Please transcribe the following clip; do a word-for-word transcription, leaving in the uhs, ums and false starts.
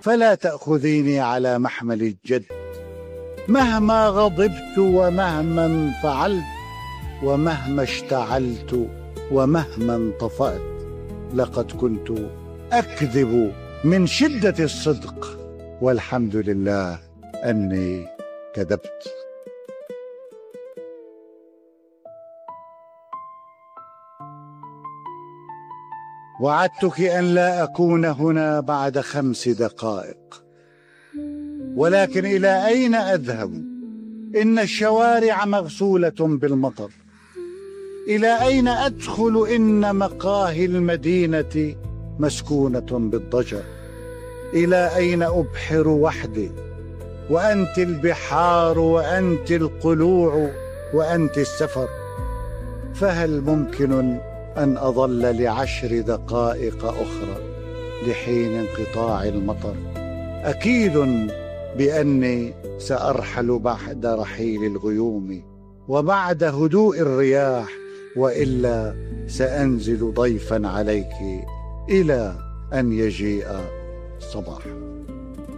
فلا تأخذيني على محمل الجد، مهما غضبت ومهما انفعلت ومهما اشتعلت ومهما انطفأت، لقد كنت أكذب من شدة الصدق، والحمد لله أني كذبت. وعدتك أن لا أكون هنا بعد خمس دقائق، ولكن إلى أين أذهب؟ إن الشوارع مغسولة بالمطر. إلى أين أدخل؟ إن مقاهي المدينة مسكونة بالضجر. إلى أين أبحر وحدي وأنت البحار وأنت القلوع وأنت السفر؟ فهل ممكن أن أظل لعشر دقائق أخرى لحين انقطاع المطر؟ أكيد بأني سأرحل بعد رحيل الغيوم وبعد هدوء الرياح، وإلا سأنزل ضيفا عليك إلى أن يجيء الصباح.